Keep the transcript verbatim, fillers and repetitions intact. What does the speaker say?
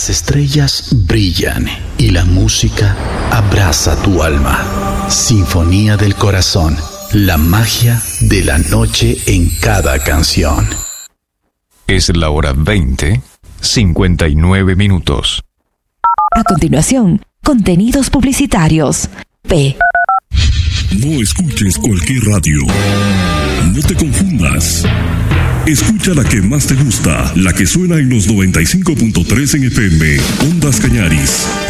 Las estrellas brillan y la música abraza tu alma. Sinfonía del corazón, la magia de la noche en cada canción. Es la hora veinte, cincuenta y nueve minutos. A continuación, contenidos publicitarios. P. No escuches cualquier radio. No te confundas. Escucha la que más te gusta, la que suena en los noventa y cinco punto tres en F M, Ondas Cañaris,